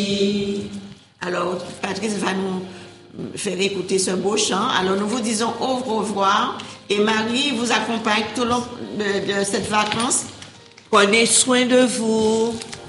Alors, Patrice va nous faire écouter ce beau chant. Alors, nous vous disons au revoir. Et Marie vous accompagne tout au long de cette vacance. Prenez soin de vous.